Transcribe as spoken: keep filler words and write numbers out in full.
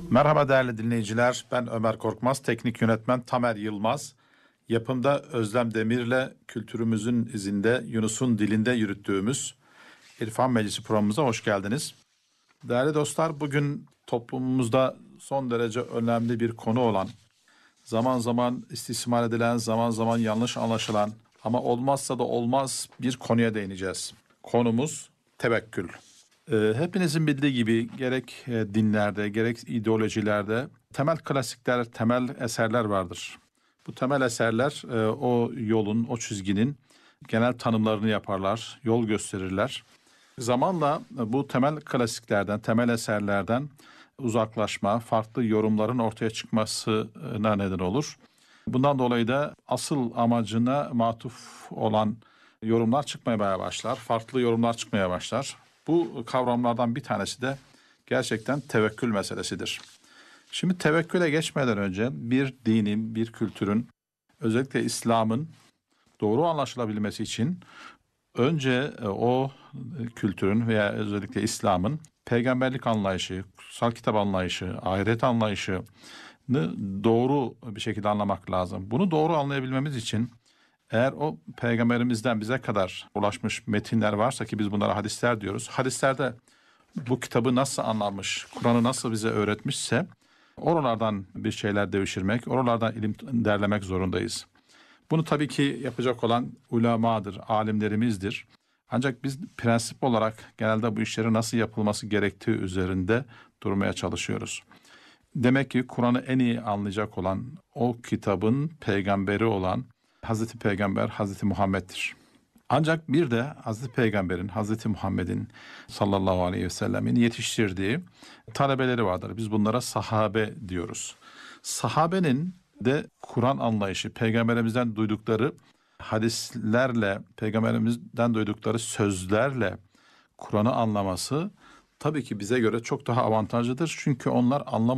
Merhaba değerli dinleyiciler, ben Ömer Korkmaz, teknik yönetmen Tamer Yılmaz. Yapımda Özlem Demir'le kültürümüzün izinde, Yunus'un dilinde yürüttüğümüz İrfan Meclisi programımıza hoş geldiniz. Değerli dostlar, bugün toplumumuzda son derece önemli bir konu olan, zaman zaman istismar edilen, zaman zaman yanlış anlaşılan ama olmazsa da olmaz bir konuya değineceğiz. Konumuz tevekkül. Ee, hepinizin bildiği gibi gerek e, dinlerde gerek ideolojilerde temel klasikler, temel eserler vardır. Bu temel eserler e, o yolun, o çizginin genel tanımlarını yaparlar, yol gösterirler. Zamanla e, bu temel klasiklerden, temel eserlerden uzaklaşma, farklı yorumların ortaya çıkmasına neden olur. Bundan dolayı da asıl amacına matuf olan yorumlar çıkmaya başlar, farklı yorumlar çıkmaya başlar. Bu kavramlardan bir tanesi de gerçekten tevekkül meselesidir. Şimdi tevekküle geçmeden önce bir dinin, bir kültürün, özellikle İslam'ın doğru anlaşılabilmesi için önce o kültürün veya özellikle İslam'ın peygamberlik anlayışı, kutsal kitap anlayışı, ahiret anlayışını doğru bir şekilde anlamak lazım. Bunu doğru anlayabilmemiz için eğer o peygamberimizden bize kadar ulaşmış metinler varsa ki biz bunlara hadisler diyoruz. Hadislerde bu kitabı nasıl anlamış, Kur'an'ı nasıl bize öğretmişse oralardan bir şeyler devşirmek, oralardan ilim derlemek zorundayız. Bunu tabii ki yapacak olan ulemadır, alimlerimizdir. Ancak biz prensip olarak genelde bu işlerin nasıl yapılması gerektiği üzerinde durmaya çalışıyoruz. Demek ki Kur'an'ı en iyi anlayacak olan, o kitabın peygamberi olan Hazreti Peygamber Hazreti Muhammed'dir. Ancak bir de Hazreti Peygamber'in, Hazreti Muhammed'in sallallahu aleyhi ve sellemin yetiştirdiği talebeleri vardır. Biz bunlara sahabe diyoruz. Sahabenin de Kur'an anlayışı, peygamberimizden duydukları hadislerle, peygamberimizden duydukları sözlerle Kur'an'ı anlaması tabii ki bize göre çok daha avantajlıdır. Çünkü onlar anlamadıkları